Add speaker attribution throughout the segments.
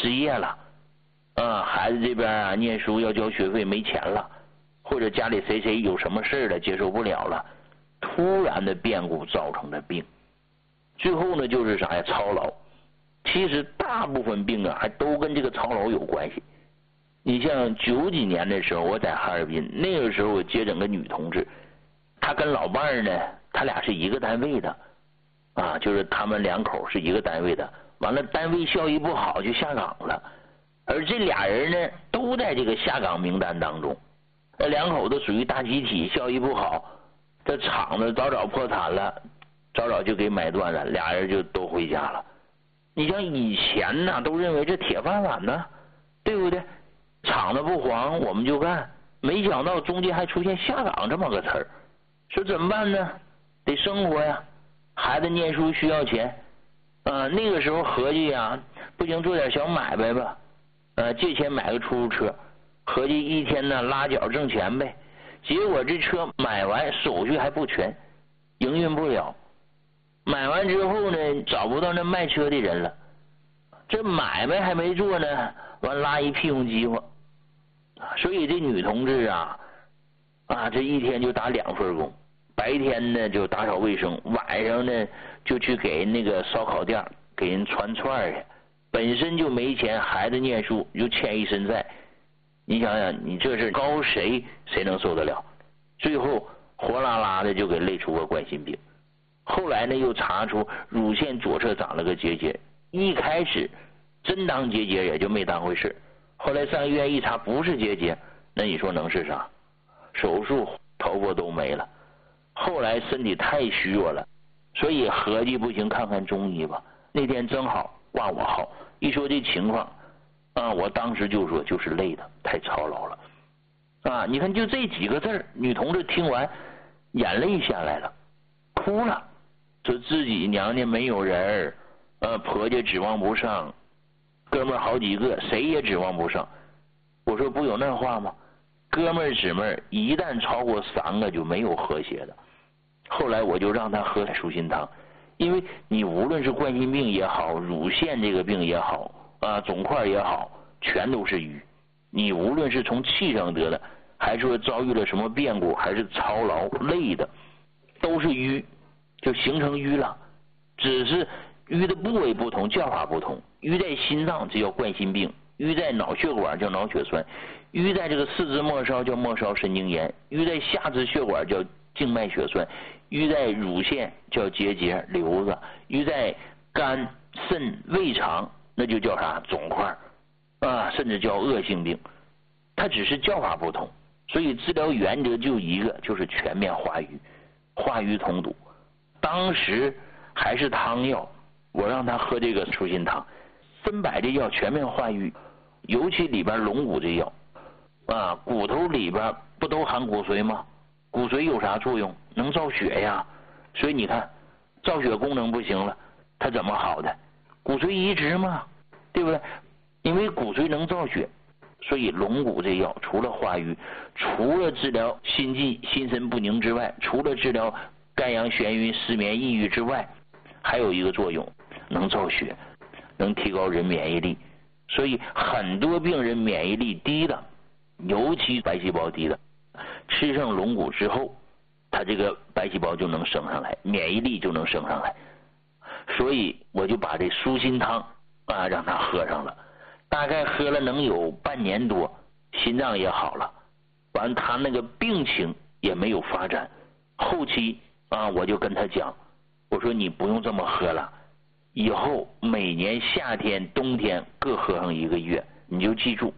Speaker 1: 失业了，孩子这边啊念书要交学费没钱了，或者家里谁有什么事了接受不了了，突然的变故造成的病。最后呢就是啥呀？操劳。其实大部分病啊还都跟这个操劳有关系。你像90几年的时候，我在哈尔滨，那个时候我接诊个女同志，她跟老伴儿呢，他俩是一个单位的，就是他们两口是一个单位的，完了单位效益不好就下岗了，而这俩人呢都在这个下岗名单当中。这两口子属于大集体，效益不好，这厂子早破产了，早就给买断了，俩人就都回家了。你像以前呢都认为这铁饭碗呢，对不对？厂子不黄我们就干，没想到中间还出现下岗这么个词儿，说怎么办呢？得生活呀，孩子念书需要钱，那个时候合计呀，不行做点小买卖吧，借钱买个出租车，合计一天呢拉脚挣钱呗。结果这车买完手续还不全，营运不了。买完之后呢，找不到那卖车的人了，这买卖还没做呢，完拉一屁股饥荒。所以这女同志啊，这一天就打2份工，白天呢就打扫卫生，晚上呢就去给那个烧烤店给人串串去。本身就没钱，孩子念书又欠一身债，你想想，你这事告谁能受得了？最后火辣辣的就给累出个冠心病。后来呢又查出乳腺左侧长了个结节，一开始真当结节也就没当回事，后来上医院一查不是结节，那你说能是啥？手术头发都没了。后来身体太虚弱了，所以合计不行看看中医吧。那天正好挂我号，一说这情况我当时就说就是累的太操劳了你看就这几个字，女同志听完眼泪下来了，哭了，说自己娘家没有人婆家指望不上，哥们儿好几个谁也指望不上。我说不有那话吗？哥们儿姊妹儿一旦超过3个就没有和谐的。后来我就让他喝舒心汤，因为你无论是冠心病也好，乳腺这个病也好肿块也好，全都是瘀。你无论是从气上得的，还是说遭遇了什么变故，还是操劳累的，都是瘀，就形成瘀了。只是瘀的部位不同，叫法不同。瘀在心脏这叫冠心病，瘀在脑血管叫脑血栓，瘀在这个四肢末梢叫末梢神经炎，瘀在下肢血管叫静脉血栓，瘀在乳腺叫结节瘤子，瘀在肝肾胃肠那就叫啥肿块甚至叫恶性病。它只是叫法不同，所以治疗原则就一个，就是全面化瘀，化瘀通堵。当时还是汤药，我让他喝这个舒心汤，分摆这药全面化瘀，尤其里边龙骨这药骨头里边不都含骨髓吗？骨髓有啥作用？能造血呀。所以你看造血功能不行了，它怎么好的？骨髓移植嘛，对不对？因为骨髓能造血，所以龙骨这药除了化瘀，除了治疗心悸心神不宁之外，除了治疗肝阳眩晕失眠抑郁之外，还有一个作用，能造血，能提高人免疫力。所以很多病人免疫力低的，尤其白细胞低的，吃上龙骨之后，他这个白细胞就能升上来，免疫力就能升上来。所以我就把这舒心汤让他喝上了，大概喝了能有半年多，心脏也好了，完他那个病情也没有发展。后期我就跟他讲，我说你不用这么喝了，以后每年夏天冬天各喝上1个月，你就记住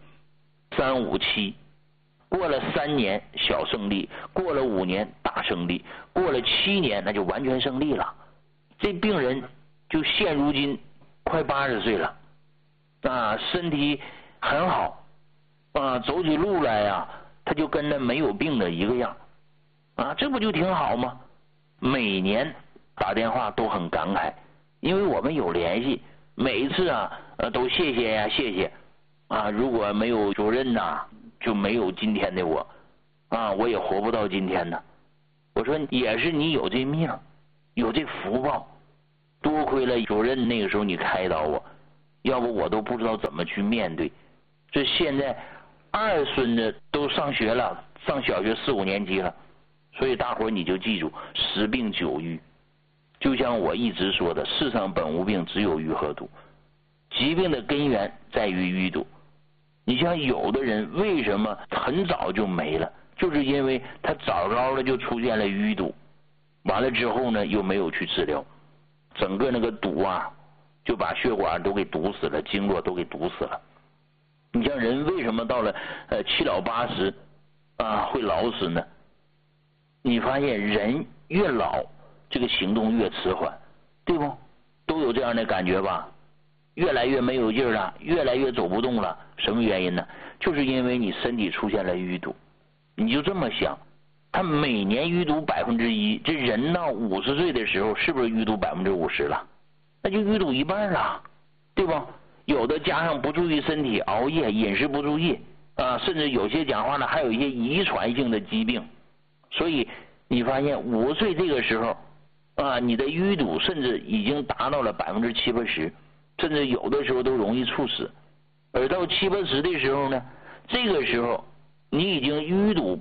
Speaker 1: 3、5、7，过了3年小胜利，过了5年大胜利，过了7年那就完全胜利了。这病人就现如今快80岁了身体很好走起路来呀他就跟那没有病的一个样这不就挺好吗？每年打电话都很感慨，因为我们有联系，每一次都谢谢呀谢谢如果没有主任就没有今天的我我也活不到今天呢。我说也是你有这命，有这福报，多亏了主任那个时候你开导我要不我都不知道怎么去面对。这现在二孙子都上学了，上小学4、5年级了，所以大伙你就记住10病9瘀。就像我一直说的，世上本无病，只有瘀和堵。疾病的根源在于淤堵。你像有的人为什么很早就没了，就是因为他早早的就出现了淤堵，完了之后呢又没有去治疗，整个那个堵啊就把血管都给堵死了，经络都给堵死了。你像人为什么到了7老8十会老死呢？你发现人越老这个行动越迟缓，对不？都有这样的感觉吧？越来越没有劲儿了，越来越走不动了，什么原因呢？就是因为你身体出现了淤堵。你就这么想，他每年淤堵1%，这人到50岁的时候是不是淤堵50%了？那就淤堵一半了，对吧？有的加上不注意身体，熬夜、饮食不注意甚至有些讲话呢还有一些遗传性的疾病。所以你发现50岁这个时候你的淤堵甚至已经达到了70%、80%，甚至有的时候都容易猝死。而到70、80的时候呢，这个时候你已经淤堵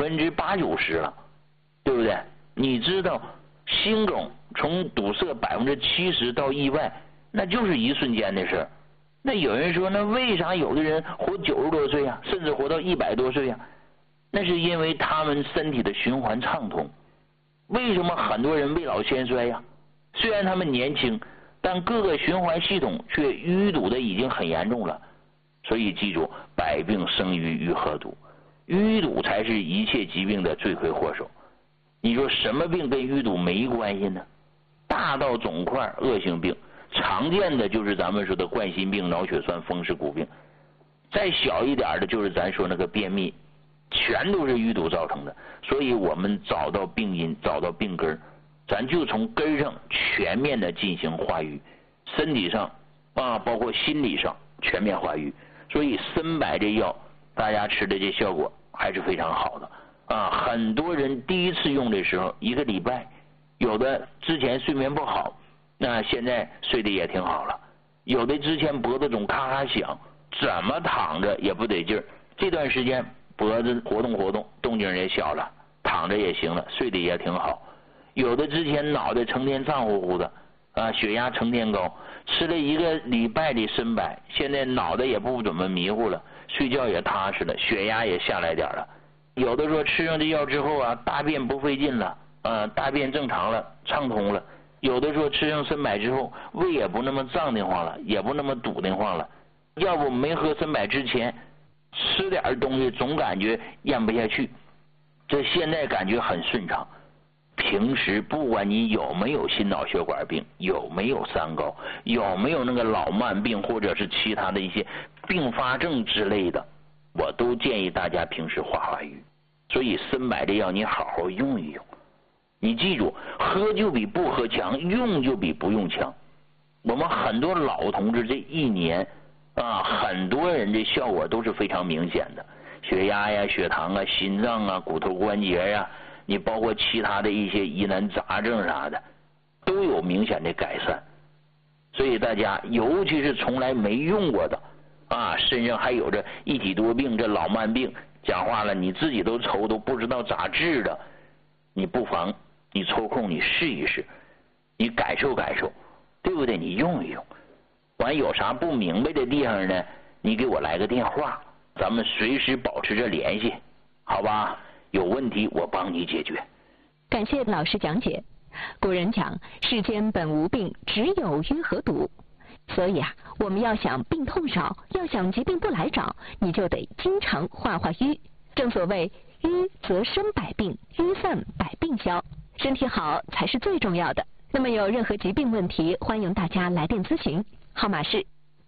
Speaker 1: 80%、90%了，对不对？你知道心梗从堵塞70%到意外，那就是一瞬间的事。那有人说，那为啥有的人活90多岁啊，甚至活到100多岁啊？那是因为他们身体的循环畅通。为什么很多人未老先衰呀？虽然他们年轻，但各个循环系统却淤堵的已经很严重了。所以记住，百病生于淤和堵，淤堵才是一切疾病的罪魁祸首。你说什么病跟淤堵没关系呢？大到肿块、恶性病，常见的就是咱们说的冠心病、脑血栓、风湿骨病，再小一点的就是咱说那个便秘，全都是淤堵造成的。所以我们找到病因，找到病根，咱就从根上全面的进行化瘀，身体上包括心理上全面化瘀。所以参柏这药大家吃的这效果还是非常好的很多人第一次用的时候1个礼拜，有的之前睡眠不好，那现在睡得也挺好了。有的之前脖子总咔咔响，怎么躺着也不得劲儿，这段时间脖子活动活动，动静也小了，躺着也行了，睡得也挺好。有的之前脑袋成天胀乎乎的血压成天高，吃了1个礼拜的参柏，现在脑袋也不怎么迷糊了，睡觉也踏实了，血压也下来点了。有的说吃上这药之后大便不费劲了大便正常了，畅通了。有的说吃上参柏之后，胃也不那么胀得慌了，也不那么堵得慌了。要不没喝参柏之前，吃点东西总感觉咽不下去，这现在感觉很顺畅。平时不管你有没有心脑血管病，有没有三高，有没有那个老慢病，或者是其他的一些并发症之类的，我都建议大家平时化瘀。所以参柏这药你好好用一用。你记住，喝就比不喝强，用就比不用强。我们很多老同志这1年很多人这效果都是非常明显的，血压呀、血糖啊、心脏骨头关节呀，你包括其他的一些疑难杂症啥的，都有明显的改善。所以大家尤其是从来没用过的身上还有着一体多病，这老慢病，讲话了你自己都愁，都不知道咋治的，你不妨你抽空你试一试，你感受感受，对不对？你用一用，完有啥不明白的地方呢，你给我来个电话，咱们随时保持着联系，好吧？有问题我帮你解决。
Speaker 2: 感谢老师讲解。古人讲世间本无病，只有瘀和堵。所以我们要想病痛少，要想疾病不来找，你就得经常化瘀。正所谓瘀则生百病，瘀散百病消，身体好才是最重要的。那么有任何疾病问题，欢迎大家来电咨询，号码是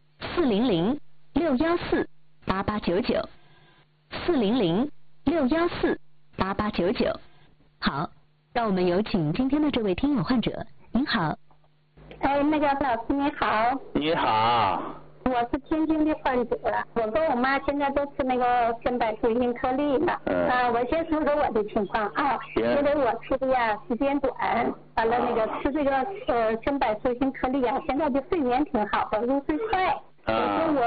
Speaker 2: 400-614-8899 400-614-8899。好，让我们有请今天的这位听友患者。您好。
Speaker 3: 那个老师你好。
Speaker 1: 你好。
Speaker 3: 我是天津的患者，我跟我妈现在都吃那个深柏树心颗粒了。我先说说我的情况啊，因为我吃的呀时间短，完了那个吃这个深柏树心颗粒呀，现在的睡眠挺好的，入睡快。我